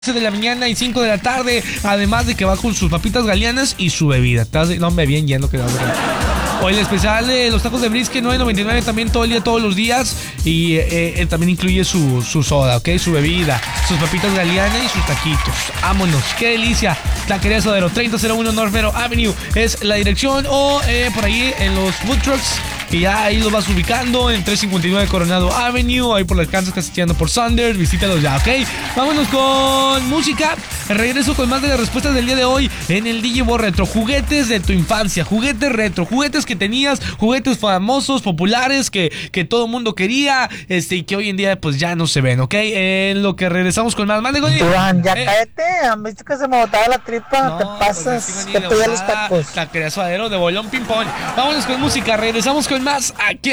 de la mañana y 5 de la tarde, además de que va con sus papitas galeanas y su bebida. No, me bien lleno que hoy el especial de los tacos de brisket 9.99 también todo el día, todos los días. Y también incluye su soda, ¿ok? Su bebida, sus papitas galeanas y sus taquitos. Vámonos, qué delicia. Taquería Sodero, 3001 North Vero Avenue es la dirección. O por ahí en los food trucks, que ya ahí los vas ubicando en 359 Coronado Avenue, ahí por las Kansas, casteando por Sanders, visítalos ya, ¿ok? Vámonos con música. Regreso con más de las respuestas del día de hoy en el DJ Bo Retro. Juguetes de tu infancia, juguetes retro, juguetes que tenías, juguetes famosos, populares, que todo el mundo quería, y que hoy en día pues ya no se ven, ¿ok? En lo que regresamos con más. Mande, Iván, ya cállate, han visto que se me botaba la tripa, no, te pasas, pues, te pedí los tacos. Taquería Sodero de Bolón Ping Pong. Vámonos con música, regresamos con más aquí.